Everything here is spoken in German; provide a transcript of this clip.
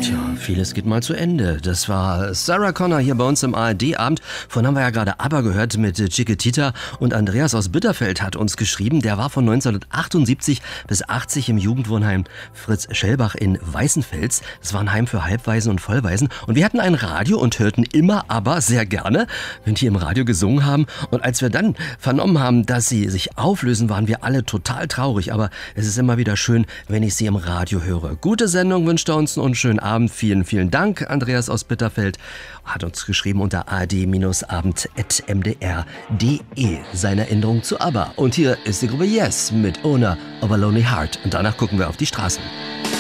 Vieles geht mal zu Ende. Das war Sarah Connor hier bei uns im ARD-Abend. Vorhin haben wir ja gerade ABBA gehört mit Chiquitita. Und Andreas aus Bitterfeld hat uns geschrieben, der war von 1978 bis 80 im Jugendwohnheim Fritz Schellbach in Weißenfels. Das war ein Heim für Halbwaisen und Vollwaisen. Und wir hatten ein Radio und hörten immer ABBA sehr gerne, wenn die im Radio gesungen haben. Und als wir dann vernommen haben, dass sie sich auflösen, waren wir alle total traurig. Aber es ist immer wieder schön, wenn ich sie im Radio höre. Gute Sendung wünscht er uns und schönen Abend. Vielen Dank. Andreas aus Bitterfeld hat uns geschrieben unter ard-abend@mdr.de seine Erinnerung zu ABBA. Und hier ist die Gruppe Yes mit Owner of a Lonely Heart. Und danach gucken wir auf die Straßen.